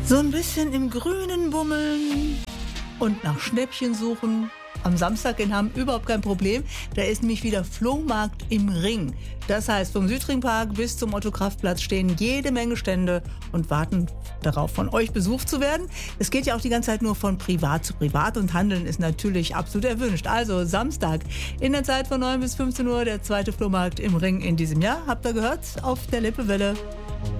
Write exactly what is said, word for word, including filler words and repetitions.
So ein bisschen im Grünen bummeln und nach Schnäppchen suchen. Am Samstag in Hamm überhaupt kein Problem. Da ist nämlich wieder Flohmarkt im Ring. Das heißt, vom Südringpark bis zum Otto-Kraft-Platz stehen jede Menge Stände und warten darauf, von euch besucht zu werden. Es geht ja auch die ganze Zeit nur von privat zu privat und Handeln ist natürlich absolut erwünscht. Also Samstag in der Zeit von neun bis fünfzehn Uhr der zweite Flohmarkt im Ring in diesem Jahr. Habt ihr gehört? Auf der Lippewelle.